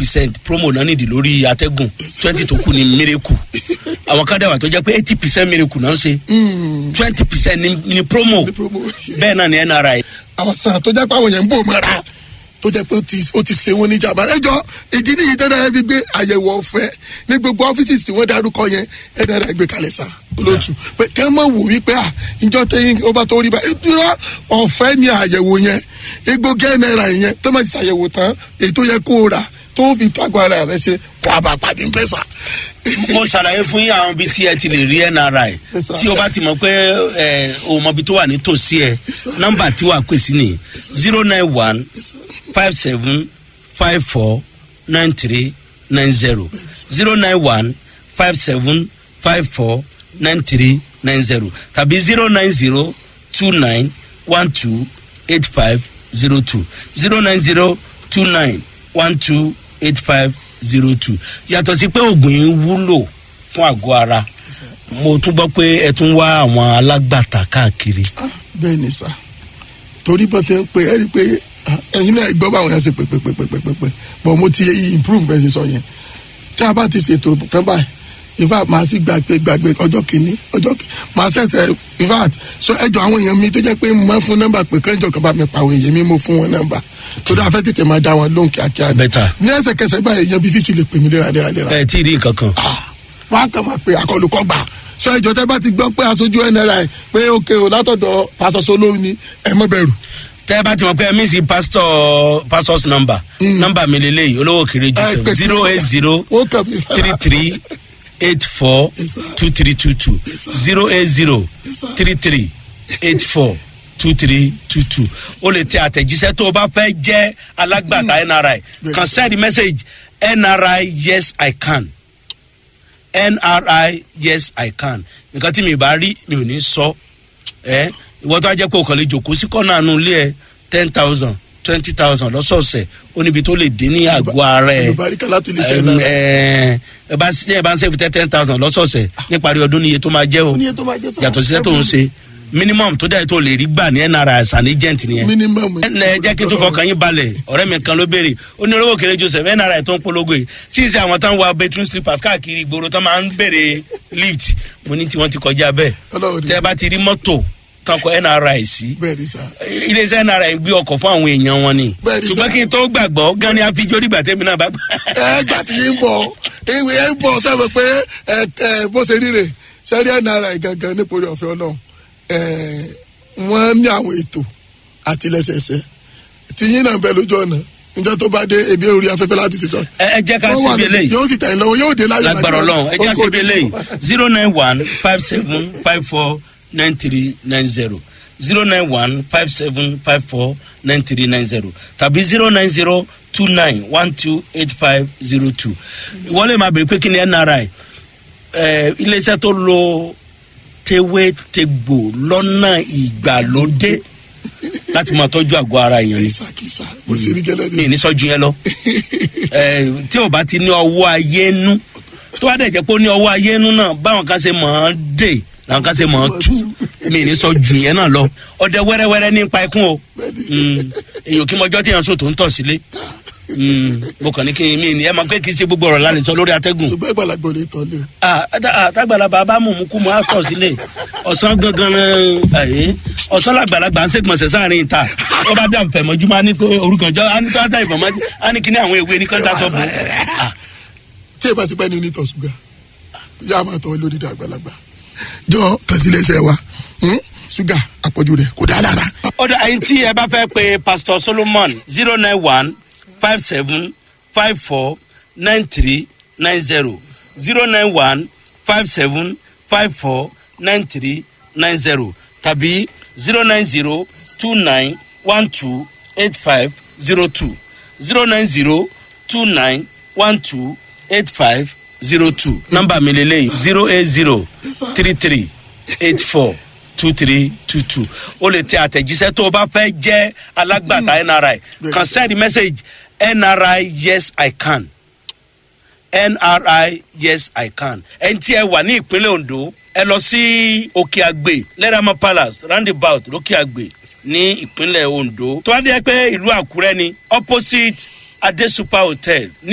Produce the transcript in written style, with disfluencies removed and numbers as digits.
80% promo náà nídìí lórí atẹ́gùn 20 tó kù ní miracle àwọn kan dẹ̀wà tó jẹ́ pé 80% miracle náà ń ṣe 20% ní promo bẹ́ẹ̀ náà ní NRI. àwọn sàn tó jẹ́ pé àwọn yẹn ń bò mọ́ra tó jẹ́ pé ó ti ṣe wọ́n ní jàmbá ẹjọ́ ìdí nìyí tẹ́lẹ̀ fi gbé àyẹ̀wò ọ̀fẹ́ ní gbogbo ọ́fíìsì tí wọ́n dárúkọ yẹn ẹ̀dá gbé kalẹ̀ sá olóòtú pé kẹ́ mọ̀ wò wípé ìjọ tẹ́yìn ó bá tó rí bá ìtura ọ̀fẹ́ ní àyẹ̀wò yẹn egbògi náírà yẹn tó máa ti ṣàyẹ̀wò tán èyí tó yẹ kó o rà tó fi tágbó ara rẹ ṣe wà bá pàdé pẹ́sà. mo ṣàlàyé fún yín àwọn ibi tí ẹ ti lè rí NRI tí o bá ti mọ̀ pé o mọ̀ ibi tó wà nítòsí ẹ nọ́mbà tí wàá pè sí ni 091 57 54 93 90 091 57 54 93 90 tàbí 090 29 12 85 02 090 29 12 8502 yàtọ̀ sí pé oògùn yìí wúlò fún àgọ́ ara mo tún gbọ́ pé ẹ tún wá àwọn alágbàtà káàkiri. bẹ́ẹ̀ ni sà torí bó ṣe ń pe ẹ́ rí i pé ẹ̀yin náà gbọ́ báwọn yẹn ṣe pé bọ̀ mo ti improve bẹ́ẹ̀ ṣe sọ yẹn tí a bá ti ṣètò kan báyìí in fact màá sì gbàgbé ọjọ́ kìíní màá ṣẹ̀ṣẹ̀ in fact so ẹjọ́ àwọn èèyàn mi tó jẹ́ pé mo máa fún nọ́mbà pé kánjọ́ kan bá mi pa àwọn èèyàn mi mo fún wọn nọ́mbà tó dáa fẹ́ tètè máa dá wọn lóhùn kíákíá ni ní ẹsẹ̀kẹsẹ̀ báyìí èèyàn bíi 50 lè pè mí léraléra. ẹ tí ì rí nǹkan kan. wọn á kàn máa pe àkọlùkọ gbà so ẹjọ́ tẹ́ bá ti gbọ́ pé aṣojú NRI pé òkè o látọ̀dọ̀ pásọ Solo ni ẹ má bẹ̀rù. tẹ́ bá ti mọ̀ pé ẹ mí sí pastors number nọ́mbà mi lélẹ́yìí olówó kéré jù 080 33 84 2322 080 33 84 2322 o lè tẹ àtẹ̀jíṣẹ́ tó o bá fẹ́ jẹ́ alágbàtà NRI kan send message NRI yes I can NRI yes I can nǹkan tí mi bá rí mi ò ní sọ ìwọ tó a jẹ́ pé o kàn lè jòkó sí kọ́nà àánú ilé ẹ 10,000 20,000 lọ́sọ̀ọ̀sẹ̀ ó níbi tó lè dín ní àgọ́ ara ẹ ẹ bá ń save 10,000 lọ́sọ̀ọ̀sẹ̀ níparí ọdún níye tó máa jẹ́ o yàtọ̀ síṣẹ́ tó ń ṣe minimum tó dẹ̀ tó lè rí gbà ní NRI as an agent nìyẹn. ẹ jẹ́ kí n tó fọkàn yín balẹ̀ ọ̀rẹ́ mi kan ló béèrè ó ní olówó kéré Joseph NRI tó ń polongo yìí tí ì ṣe àwọn tán wa bedroom slippers káàkiri ìgboro tán máa ń béèrè lift mo ní tí wọ́n ti kọjá bẹ́ẹ̀ tẹ́ bá ti rí mọ́tò tán kọ NRI sí iléeṣẹ́ NRI gbé ọkọ̀ fún àwọn èèyàn wọn ni ṣùgbọ́n kí n tó gbàgbọ́ gan ni a fi jó dìgbà tẹ́mi náà bá gbà. gbà tí yín bọ̀ ìwé ń bọ̀ sẹ́wọ̀n pé bó ṣe ríre sẹ́rí NRI gangan nípòrí ọ̀fẹ́ Ọlọ́run wọ́n ní àwọn ètò àtìlẹ́sẹsẹ tí yín náà bẹ lójú ọ̀nà níjọ́ tó bá dé ebi orí afẹ́fẹ́ láti ṣe sọ. ẹ jẹ́ ká ṣe bí eléyìí yóò sì tẹ̀ lọ́wọ́ yóò dé láyé lágbára Ọlọ́run ẹ jẹ́ ká ṣe bí eléyìí 091 57 54 9390 091 57 54 9390 tàbí 090 29 12 8502 wọ́n lè máa bèrè pé kí ni NRI iléeṣẹ́ tó lo tewé tegbò lọ́nà ìgbàlódé láti máa tọ́jú àgọ́ ara èèyàn ni mi ní sọ́jú yẹn lọ tí o bá ti ní ọwọ́ ayé nú tó wá dẹ̀ jẹ́ pé ó ní ọwọ́ ayé nú náà báwọn kan ṣe mọ̀ ọ́n dè làwọn kan ṣe mọ̀ ọ́n tú mi ní sọ́jú yẹn náà lọ ọdẹ wẹ́rẹ́wẹ́rẹ́ nípa ikún o èyàn kí mọjọ́ tí yẹn sùn tó ń tọ̀ sílé mo kàn ní kí n mi ní ẹ máa pé kí n ṣe gbogbo ọ̀rọ̀ lálẹ́ sọ lórí atẹ́gùn. ṣùgbọ́n ìgbàlagbọ̀ lè tọ́ lé. àtàgbàlagbà bá mú kú mọ́ àtọ̀ sílé ọ̀sán gangan ọ̀sán làgbàlagbà ń ṣègbọ̀nsẹ̀ sáàrin ìta ó bá dà fẹ̀ mọ́jú máa ní pé orúkọ jọ á ní tó àtà ìfọ̀mọ́ á ní kí ní àwọn ewé ní kọ́ńtà sọ bù. tí ẹ bá ti pẹ́ ní onítọ̀ ṣúgà yá a máa tọ́ lórí àgbàlagbà jọ kàṣílẹ̀ṣẹ̀ wa ṣúgà àpọ̀jù rẹ̀ kò dá lára. ọ̀dọ̀ àyìn tí ẹ bá fẹ́ pe Pastor Solomon 091 57 54 93 90 091 57 54 93 90 tàbí 090 29 12 85 02 090 29 12 85 02 nọ́mbà mi lélẹ́yìí 080 33 84 2322 o lè tẹ àtẹ̀jíṣẹ́ tó o bá fẹ́ jẹ́ alágbàtà NRI kan send message NRI yes I can NRI yes I can ẹni tí ẹ wà ní ìpínlẹ̀ Ondo ẹ lọ sí Òkè Àgbè Lẹ́ràmọ́ Palace roundabout lókè Àgbè ní ìpínlẹ̀ Ondo tó wá dé pé ìlú Àkúrẹ́ ni opposite Ade Super Hotel